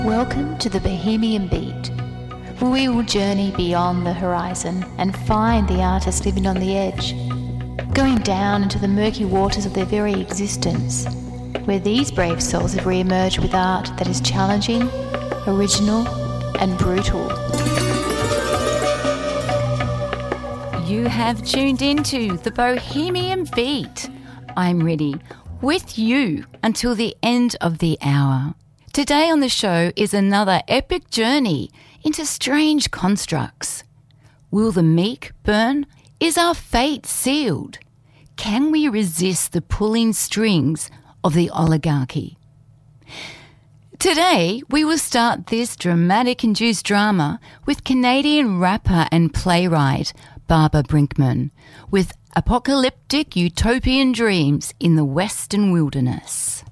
Welcome to the Bohemian Beat, where we will journey beyond the horizon and find the artists living on the edge, going down into the murky waters of their very existence, where these brave souls have re-emerged with art that is challenging, original and brutal. You have tuned into the Bohemian Beat. I'm ready with you until the end of the hour. Today on the show is another epic journey into strange constructs. Will the meek burn? Is our fate sealed? Can we resist the pulling strings of the oligarchy? Today, we will start this dramatic-induced drama with Canadian rapper and playwright Barbara Brinkman, with apocalyptic utopian dreams in the Western wilderness.